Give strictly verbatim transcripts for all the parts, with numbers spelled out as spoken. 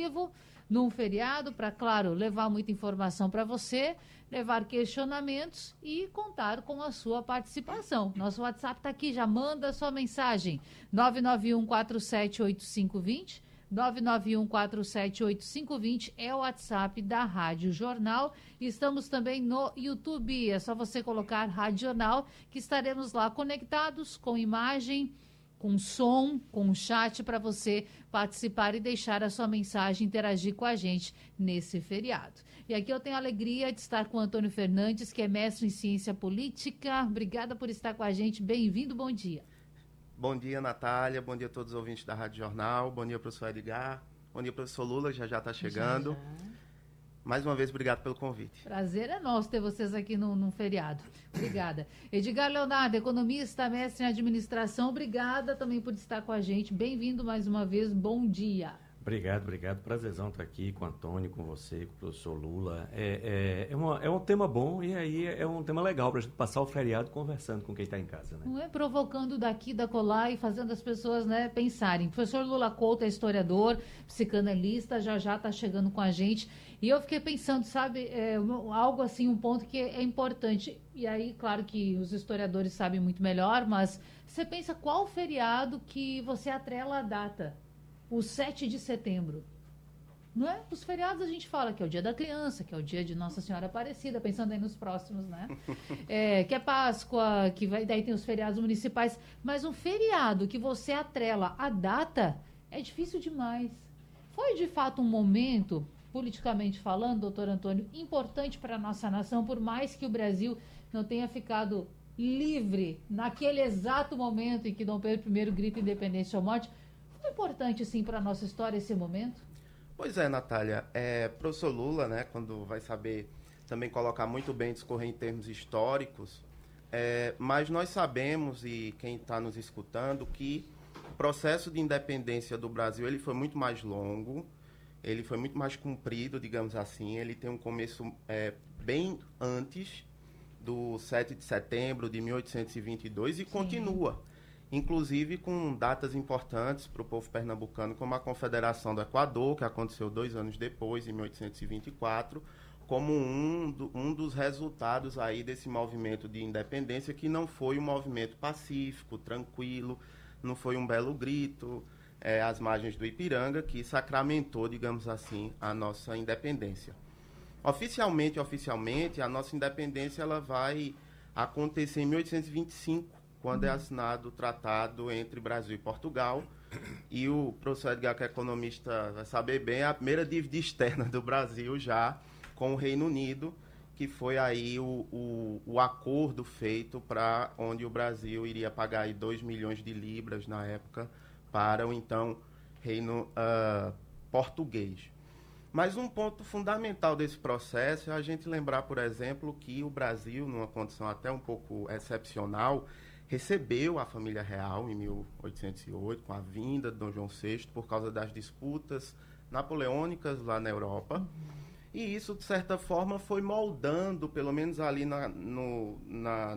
vivo num feriado para, claro, levar muita informação para você, levar questionamentos e contar com a sua participação. Nosso WhatsApp está aqui, já manda sua mensagem, nove nove um quatro sete oito cinco dois zero, nove nove um quatro sete oito cinco dois zero é o WhatsApp da Rádio Jornal. Estamos também no YouTube, é só você colocar Rádio Jornal, que estaremos lá conectados com imagem, com som, com chat para você participar e deixar a sua mensagem, interagir com a gente nesse feriado. E aqui eu tenho a alegria de estar com o Antônio Fernandes, que é mestre em ciência política. Obrigada por estar com a gente. Bem-vindo, bom dia. Bom dia, Natália. Bom dia a todos os ouvintes da Rádio Jornal. Bom dia, professor Edgar. Bom dia, professor Lula, já já está chegando. Já, já. Mais uma vez, obrigado pelo convite. Prazer é nosso ter vocês aqui no, no feriado. Obrigada. Edgar Leonardo, economista, mestre em administração, obrigada também por estar com a gente. Bem-vindo mais uma vez, bom dia. Obrigado, obrigado. Prazerzão estar aqui com o Antônio, com você, com o professor Lula. É, é, é, uma, é um tema bom e aí é um tema legal para a gente passar o feriado conversando com quem está em casa, né? Não é provocando daqui, da colar e fazendo as pessoas, né, pensarem. Professor Lula Couto é historiador, psicanalista, já já está chegando com a gente. E eu fiquei pensando, sabe, é, algo assim, um ponto que é importante. E aí, claro que os historiadores sabem muito melhor, mas você pensa qual feriado que você atrela a data? O sete de setembro, não é? Os feriados a gente fala que é o dia da criança, que é o dia de Nossa Senhora Aparecida, pensando aí nos próximos, né? É, que é Páscoa, que vai, daí tem os feriados municipais, mas um feriado que você atrela a data é difícil demais. Foi de fato um momento, politicamente falando, doutor Antônio, importante para a nossa nação, por mais que o Brasil não tenha ficado livre naquele exato momento em que Dom Pedro primeiro grita independência ou morte. É importante, sim, para a nossa história esse momento? Pois é, Natália. É, professor Lula, né, quando vai saber também colocar muito bem, discorrer em termos históricos, é, mas nós sabemos, e quem está nos escutando, que o processo de independência do Brasil ele foi muito mais longo, ele foi muito mais comprido, digamos assim, ele tem um começo é, bem antes do sete de setembro de mil oitocentos e vinte e dois e sim. Continua. Inclusive com datas importantes para o povo pernambucano, como a Confederação do Equador, que aconteceu dois anos depois, em mil oitocentos e vinte e quatro, como um, do, um dos resultados aí desse movimento de independência, que não foi um movimento pacífico, tranquilo, não foi um belo grito, é, às margens do Ipiranga, que sacramentou, digamos assim, a nossa independência. Oficialmente, oficialmente, a nossa independência ela vai acontecer em mil oitocentos e vinte e cinco, quando é assinado o tratado entre Brasil e Portugal. E o professor Edgar, que é economista, vai saber bem, a primeira dívida externa do Brasil já com o Reino Unido, que foi aí o, o, o acordo feito para onde o Brasil iria pagar aí dois milhões de libras na época para o então Reino uh, Português. Mas um ponto fundamental desse processo é a gente lembrar, por exemplo, que o Brasil, numa condição até um pouco excepcional, recebeu a família real em mil oitocentos e oito, com a vinda de Dom João sexto, por causa das disputas napoleônicas lá na Europa. Uhum. E isso, de certa forma, foi moldando, pelo menos ali na, no, na,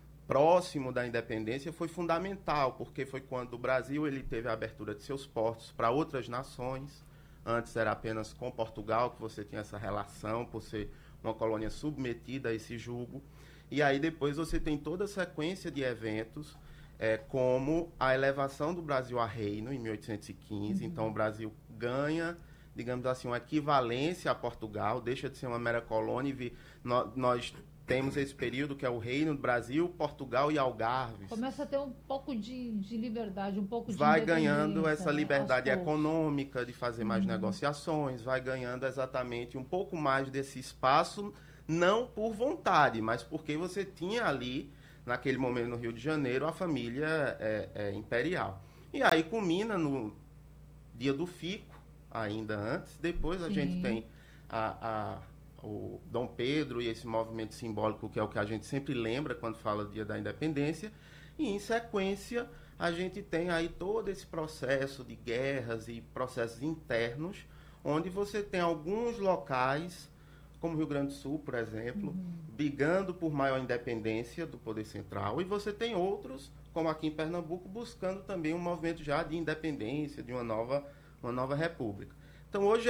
próximo da independência, foi fundamental, porque foi quando o Brasil ele teve a abertura de seus portos para outras nações. Antes era apenas com Portugal que você tinha essa relação, por ser uma colônia submetida a esse jugo. E aí depois você tem toda a sequência de eventos, é, como a elevação do Brasil a reino em mil oitocentos e quinze. Uhum. Então o Brasil ganha, digamos assim, uma equivalência a Portugal, deixa de ser uma mera colônia e vi, nós, nós temos esse período que é o Reino do Brasil, Portugal e Algarves. Começa a ter um pouco de, de liberdade, um pouco de vai ganhando essa liberdade né? econômica de fazer mais uhum. negociações, vai ganhando exatamente um pouco mais desse espaço, não por vontade, mas porque você tinha ali, naquele momento no Rio de Janeiro, a família é, é, imperial. E aí culmina no dia do fico, ainda antes, depois a Sim. gente tem a... a o Dom Pedro e esse movimento simbólico, que é o que a gente sempre lembra quando fala do Dia da Independência, e em sequência a gente tem aí todo esse processo de guerras e processos internos, onde você tem alguns locais, como o Rio Grande do Sul, por exemplo, uhum. brigando por maior independência do poder central, e você tem outros, como aqui em Pernambuco, buscando também um movimento já de independência, de uma nova, uma nova república. Então hoje